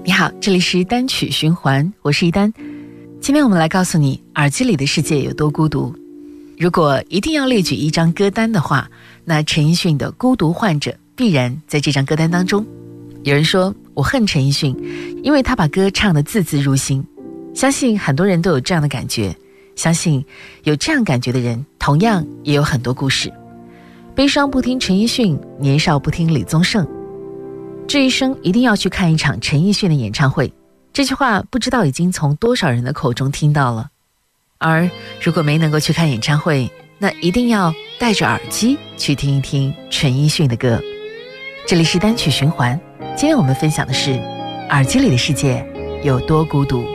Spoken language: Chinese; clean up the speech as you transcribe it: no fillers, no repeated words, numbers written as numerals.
你好，这里是单曲循环，我是一丹。今天我们来告诉你耳机里的世界有多孤独。如果一定要列举一张歌单的话，那陈奕迅的《孤独患者》必然在这张歌单当中。有人说我恨陈奕迅，因为他把歌唱得字字入心。相信很多人都有这样的感觉，相信有这样感觉的人同样也有很多故事。悲伤不听陈奕迅，年少不听李宗盛，这一生一定要去看一场陈奕迅的演唱会，这句话不知道已经从多少人的口中听到了。而如果没能够去看演唱会，那一定要戴着耳机去听一听陈奕迅的歌。这里是单曲循环，今天我们分享的是耳机里的世界有多孤独。